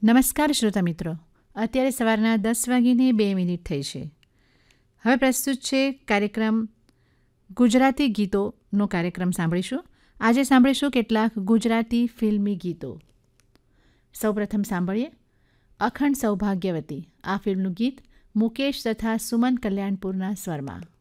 નમસ્કાર શ્રોતા મિત્રો, અત્યારે સવારના 10:02 થઈ છે. હવે પ્રસ્તુત છે કાર્યક્રમ ગુજરાતી ગીતોનો કાર્યક્રમ સાંભળીશું. આજે સાંભળીશું કેટલાક ગુજરાતી ફિલ્મી ગીતો. સૌપ્રથમ સાંભળીએ અખંડ સૌભાગ્યવતી. આ ફિલ્મનું ગીત મુકેશ તથા સુમન કલ્યાણપુરના સ્વરમાં.